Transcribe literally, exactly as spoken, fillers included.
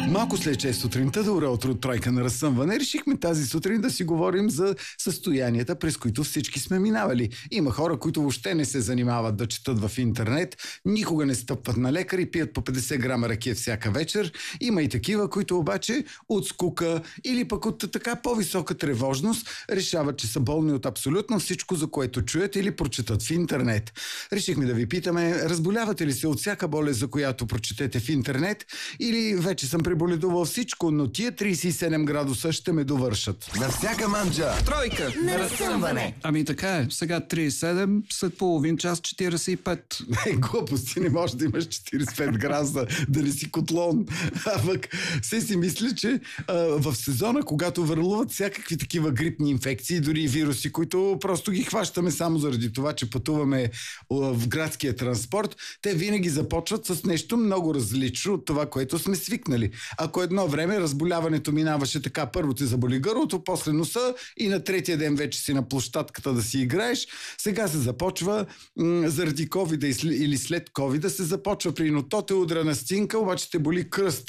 Малко след шест сутринта, добро утро от тройка на разсъмване, решихме тази сутрин да си говорим за състоянията, през които всички сме минавали. Има хора, които въобще не се занимават да четат в интернет, никога не стъпват на лекар и пият по петдесет грама ракия всяка вечер. Има и такива, които обаче от скука или пък от така по-висока тревожност решават, че са болни от абсолютно всичко, за което чуят или прочетат в интернет. Решихме да ви питаме, разболявате ли се от всяка болест, за която прочетете в интернет, или вече съм преболедувал всичко, но тия трийсет и седем градуса ще ме довършат. На всяка манджа. Тройка на разсъмване. Ами така е, сега трийсет и седем, след половин час четирийсет и пет. Не, глупости, не можеш да имаш четирийсет и пет градуса, да не си котлон. А пък се си мисля, че а, в сезона, когато върлуват всякакви такива грипни инфекции, дори и вируси, които просто ги хващаме само заради това, че пътуваме в градския транспорт, те винаги започват с нещо много различно от това, което сме свикнали. Ако едно време разболяването минаваше така, първо те заболи гърлото, после носа и на третия ден вече си на площадката да си играеш, сега се започва м- заради ковида или след ковида се започва при ното те удра на стинка, обаче те боли кръста